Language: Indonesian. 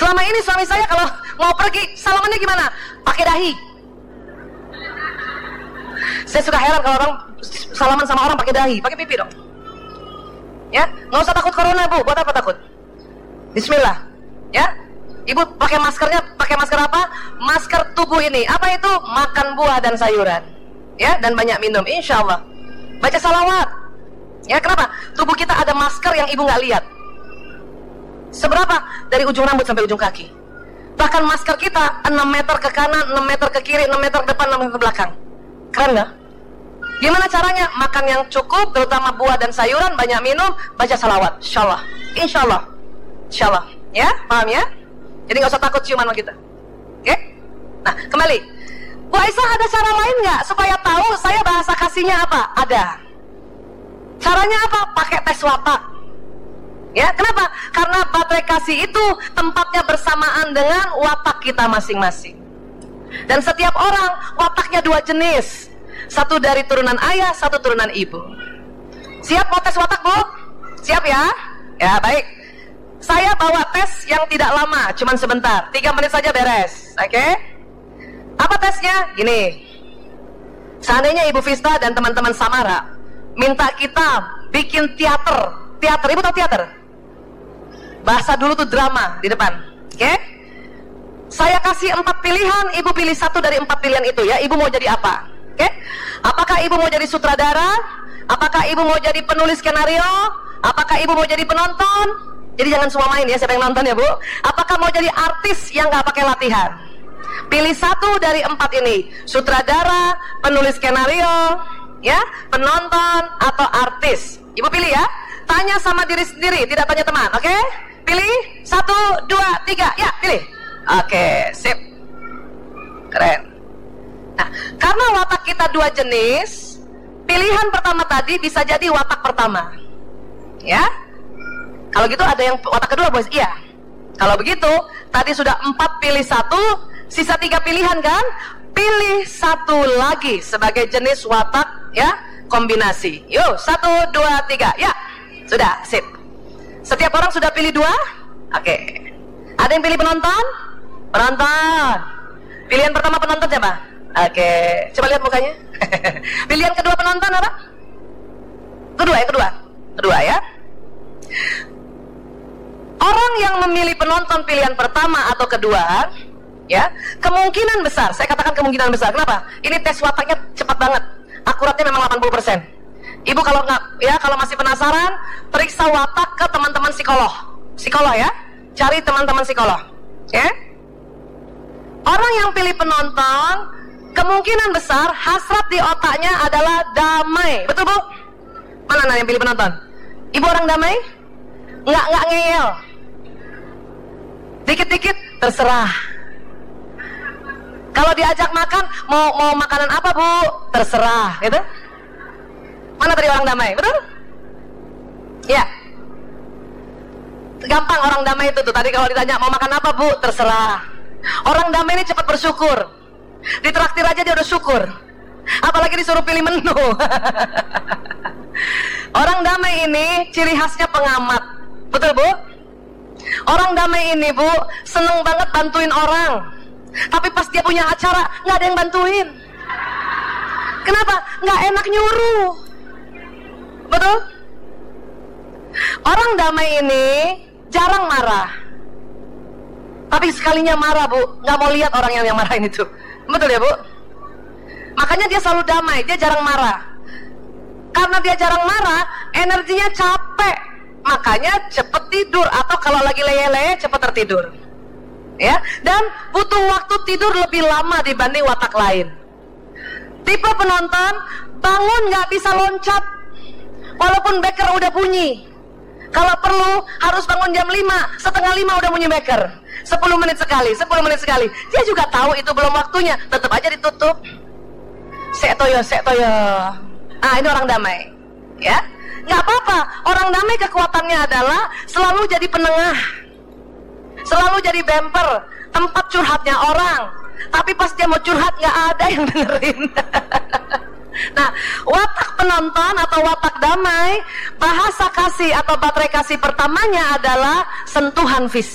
Selama ini suami saya kalau mau pergi, salamannya gimana? Pakai dahi. Saya suka heran kalau orang salaman sama orang pakai dahi, pakai pipi dong. Ya, nggak usah takut corona bu. Buat apa takut? Bismillah. Ya, ibu pakai maskernya, pakai masker apa? Masker tubuh ini. Apa itu? Makan buah dan sayuran. Ya, dan banyak minum. Insya Allah. Baca salawat. Ya, kenapa? Tubuh kita ada masker yang ibu nggak lihat. Seberapa? Dari ujung rambut sampai ujung kaki. Bahkan masker kita 6 meter ke kanan, 6 meter ke kiri, 6 meter ke depan, 6 meter ke belakang. Keren nggak? Gimana caranya? Makan yang cukup, terutama buah dan sayuran, banyak minum, baca salawat. Insyaallah. Insyaallah. Insyaallah. Ya, paham ya? Jadi nggak usah takut ciuman sama kita. Oke? Nah, kembali. Bu Aisyah, ada cara lain nggak supaya tahu saya bahasa kasihnya apa? Ada. Caranya apa? Pakai tes watak. Ya, kenapa? Karena baterai kasih itu tempatnya bersamaan dengan watak kita masing-masing. Dan setiap orang wataknya 2 jenis. Satu dari turunan ayah, satu turunan ibu. Siap mau tes watak, Bu? Siap ya? Ya, baik. Saya bawa tes yang tidak lama, cuman sebentar, 3 menit saja beres. Oke? Apa tesnya? Gini. Seandainya Ibu Vista dan teman-teman Samara minta kita bikin teater. Teater, Ibu tahu teater? Bahasa dulu tuh drama di depan. Oke? Saya kasih 4 pilihan, Ibu pilih 1 dari 4 pilihan itu ya. Ibu mau jadi apa? Oke? Apakah ibu mau jadi sutradara? Apakah ibu mau jadi penulis skenario? Apakah ibu mau jadi penonton? Jadi jangan semua main ya, siapa yang nonton ya Bu? Apakah mau jadi artis yang gak pakai latihan? Pilih 1 dari 4 ini. Sutradara, penulis skenario, ya, penonton, atau artis. Ibu pilih ya. Tanya sama diri sendiri, tidak tanya teman, oke? Pilih 1, 2, 3, ya pilih. Oke, sip. Keren. Nah, karena watak kita 2 jenis, pilihan pertama tadi bisa jadi watak pertama. Ya? Kalau gitu ada yang watak kedua, Bos? Iya. Kalau begitu, tadi sudah 4 pilih 1, sisa 3 pilihan kan? Pilih 1 lagi sebagai jenis watak, ya, kombinasi. Yuk, 1, 2, 3, ya. Sudah, sip. Setiap orang sudah pilih 2? Oke. Ada yang pilih penonton? Penonton. Pilihan pertama penonton siapa? Oke, coba lihat mukanya. Pilihan kedua penonton apa? Kedua ya. Orang yang memilih penonton pilihan pertama atau kedua, ya, kemungkinan besar, saya katakan kemungkinan besar. Kenapa? Ini tes wataknya cepat banget. Akuratnya memang 80%. Ibu kalau nggak, ya, kalau masih penasaran, periksa watak ke teman-teman psikolog ya. Cari teman-teman psikolog. Ya. Orang yang pilih penonton kemungkinan besar hasrat di otaknya adalah damai. Betul, Bu? Mana yang pilih penonton? Ibu orang damai? Nggak ngeyel. Dikit-dikit terserah. Kalau diajak makan, mau makanan apa, Bu? Terserah, gitu. Mana tadi orang damai? Betul? Ya. Gampang orang damai itu tuh. Tadi kalau ditanya mau makan apa, Bu? Terserah. Orang damai ini cepat bersyukur. Ditraktir aja dia udah syukur, apalagi disuruh pilih menu. Orang damai ini ciri khasnya pengamat. Betul, Bu? Orang damai ini, Bu, seneng banget bantuin orang, tapi pas dia punya acara nggak ada yang bantuin. Kenapa? Nggak enak nyuruh. Betul? Orang damai ini jarang marah, tapi sekalinya marah, Bu, nggak mau lihat orang yang marahin itu. Betul ya, Bu? Makanya dia selalu damai, dia jarang marah. Karena dia jarang marah, energinya capek. Makanya cepet tidur, atau kalau lagi leye-leye cepet tertidur. Ya, dan butuh waktu tidur lebih lama dibanding watak lain. Tipe penonton bangun nggak bisa loncat, walaupun beker udah bunyi. Kalau perlu harus bangun jam 5, setengah 5 udah bunyi beker. 10 menit sekali. Dia juga tahu itu belum waktunya, tetap aja ditutup. Sektoyo. Ah, ini orang damai. Ya, nggak apa-apa. Orang damai kekuatannya adalah selalu jadi penengah, selalu jadi bumper, tempat curhatnya orang. Tapi pas dia mau curhat nggak ada yang dengerin. Nah, watak penonton atau watak damai, bahasa kasih atau baterai kasih pertamanya adalah sentuhan fisik.